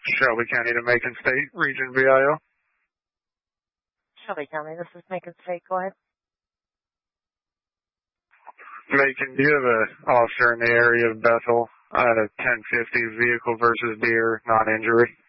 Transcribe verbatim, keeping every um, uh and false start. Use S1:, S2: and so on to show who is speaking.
S1: Shelby County to Macon State, Region V I O.
S2: Shelby County, this is Macon State. Go ahead.
S1: Macon, do you have an officer in the area of Bethel? I had a ten fifty vehicle versus deer, non-injury.